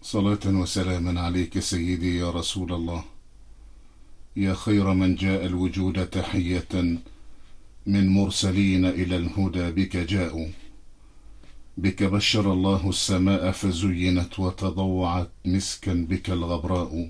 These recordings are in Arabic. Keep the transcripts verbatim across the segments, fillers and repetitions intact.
صلاة وسلاما عليك سيدي يا رسول الله، يا خير من جاء الوجود تحية من مرسلين إلى الهدى. بك جاءوا، بك بشر الله السماء فزينت وتضوعت مسكا بك الغبراء.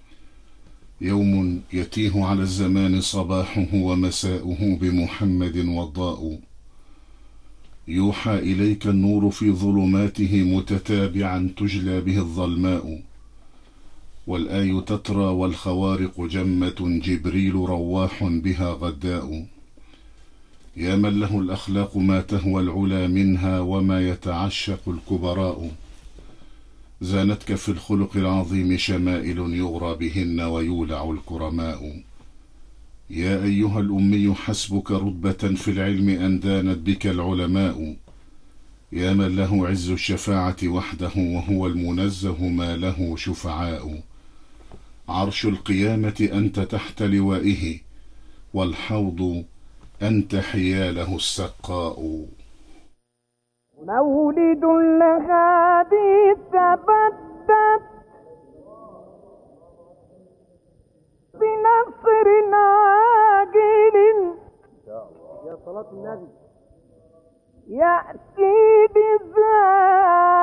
يوم يتيه على الزمان صباحه ومساؤه بمحمد وضاء. يوحى إليك النور في ظلماته متتابعا تجلى به الظلماء. والآي تترى والخوارق جمة جبريل رواح بها غداء. يا من له الأخلاق ما تهوى العلا منها وما يتعشق الكبراء. زانتك في الخلق العظيم شمائل يغرى بهن ويولع الكرماء. يا أيها الأمي حسبك رتبة في العلم أن دانت بك العلماء. يا من له عز الشفاعة وحده وهو المنزه ما له شفعاء. عرش القيامة أنت تحت لوائه، والحوض أنت حياله السقاء. مولد لهذه تبدت بنصر عاجل يا صلاة النبي يأتي بذات